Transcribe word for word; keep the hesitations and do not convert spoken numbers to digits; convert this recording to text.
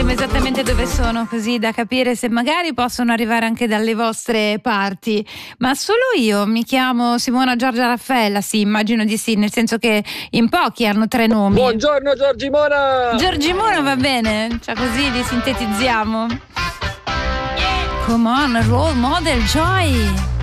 Dimmi esattamente dove sono, così da capire se magari possono arrivare anche dalle vostre parti. Ma solo io mi chiamo Simona Giorgia Raffaella? Sì, immagino di sì, nel senso che in pochi hanno tre nomi. Buongiorno Giorgimona! Giorgimona va bene, cioè così li sintetizziamo. Come on, role model Joy!